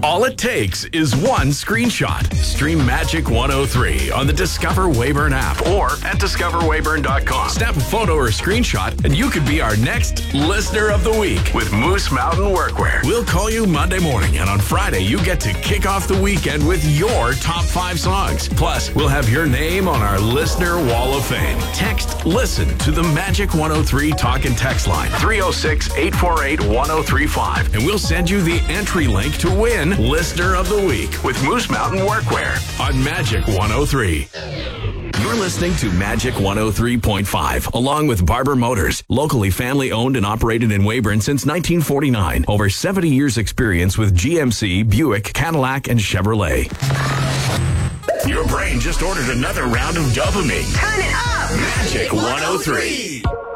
All it takes is one screenshot. Stream Magic 103 on the Discover Weyburn app or at discoverweyburn.com. Snap a photo or screenshot and you could be our next Listener of the Week with Moose Mountain Workwear. We'll call you Monday morning, and on Friday you get to kick off the weekend with your top 5 songs. Plus, we'll have your name on our Listener Wall of Fame. Text LISTEN to the Magic 103 talk and text line 306-848-1035, and we'll send you the entry link to win Listener of the Week with Moose Mountain Workwear on Magic 103. You're listening to Magic 103.5, along with Barber Motors, locally family-owned and operated in Weyburn since 1949. Over 70 years experience with GMC, Buick, Cadillac, and Chevrolet. Your brain just ordered another round of dopamine. Turn it up! Magic 103.